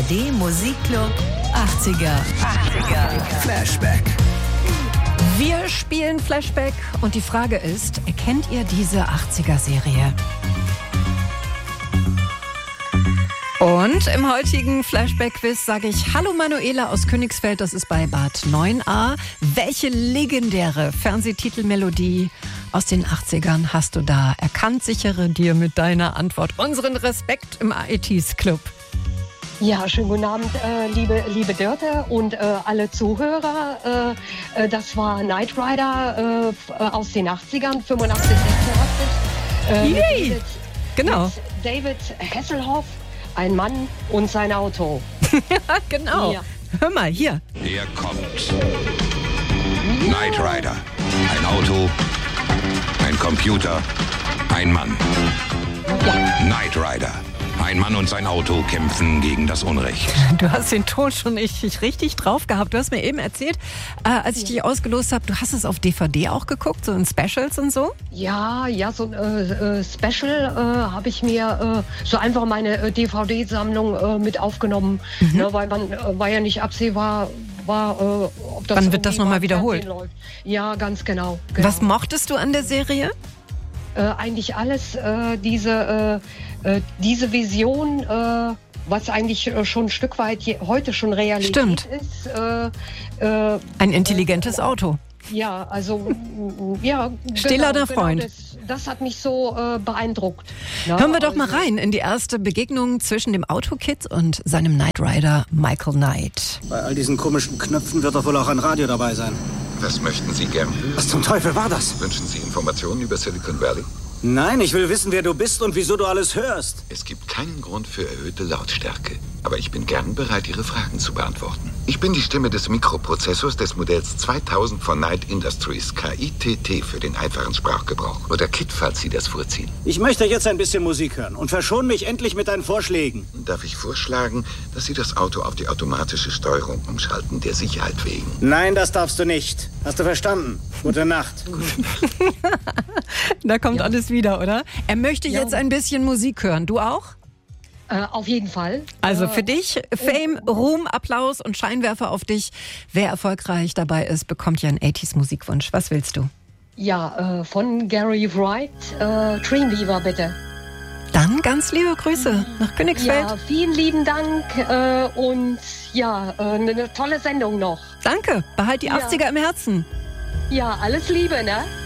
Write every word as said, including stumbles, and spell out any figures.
R D Musikclub achtziger. achtziger. Flashback. Wir spielen Flashback und die Frage ist, erkennt ihr diese achtziger-Serie? Und im heutigen Flashback-Quiz sage ich Hallo Manuela aus Königsfeld, das ist bei Bad neun a. Welche legendäre Fernsehtitelmelodie aus den achtzigern hast du da erkannt? Sichere dir mit deiner Antwort unseren Respekt im I Ts-Club. Ja, schönen guten Abend, äh, liebe, liebe Dörte und äh, alle Zuhörer. Äh, äh, das war Knight Rider äh, aus den achtzigern, fünfundachtzig, sechsundachtzig. Äh, mit David, genau. mit David Hasselhoff, ein Mann und sein Auto. Ja, genau. Ja. Hör mal, hier. Er kommt. Knight Rider. Ein Auto, ein Computer, ein Mann. Ja. Knight Rider. Ein Mann und sein Auto kämpfen gegen das Unrecht. Du hast den Ton schon richtig, richtig drauf gehabt. Du hast mir eben erzählt, äh, als ich dich ausgelost habe, du hast es auf D V D auch geguckt, so in Specials und so? Ja, ja, so ein äh, äh, Special äh, habe ich mir äh, so einfach meine äh, D V D-Sammlung äh, mit aufgenommen, mhm. ne, weil man äh, war ja nicht absehbar, war, äh, ob das Wann wird das nochmal wiederholt? Läuft. Ja, ganz genau, genau. Was mochtest du an der Serie? Äh, eigentlich alles, äh, diese, äh, äh, diese Vision, äh, was eigentlich äh, schon ein Stück weit je, heute schon Realität Stimmt. ist. Äh, äh, ein intelligentes äh, Auto. Ja, also, ja. Stählerner genau, Freund. Genau, das, das hat mich so äh, beeindruckt. Ja, Hören wir doch also, mal rein in die erste Begegnung zwischen dem Autokid und seinem Knight Rider Michael Knight. Bei all diesen komischen Knöpfen wird doch wohl auch ein Radio dabei sein. Was möchten Sie gern? Was zum Teufel war das? Wünschen Sie Informationen über Silicon Valley? Nein, ich will wissen, wer du bist und wieso du alles hörst. Es gibt keinen Grund für erhöhte Lautstärke. Aber ich bin gern bereit, Ihre Fragen zu beantworten. Ich bin die Stimme des Mikroprozessors des Modells zweitausend von Knight Industries, K I T T für den einfachen Sprachgebrauch. Oder K I T, falls Sie das vorziehen. Ich möchte jetzt ein bisschen Musik hören und verschone mich endlich mit deinen Vorschlägen. Darf ich vorschlagen, dass Sie das Auto auf die automatische Steuerung umschalten, der Sicherheit wegen? Nein, das darfst du nicht. Hast du verstanden? Gute Nacht. Da kommt ja. alles wieder, oder? Er möchte ja. jetzt ein bisschen Musik hören. Du auch? Äh, auf jeden Fall. Also äh, für dich Fame, Ruhm, Applaus und Scheinwerfer auf dich. Wer erfolgreich dabei ist, bekommt ja einen achtzig-Musikwunsch. Was willst du? Ja, äh, von Gary Wright, äh, Dreamweaver bitte. Dann ganz liebe Grüße nach Königsfeld. Ja, vielen lieben Dank äh, und ja, äh, eine tolle Sendung noch. Danke, behalt die ja. achtziger im Herzen. Ja, alles Liebe, ne?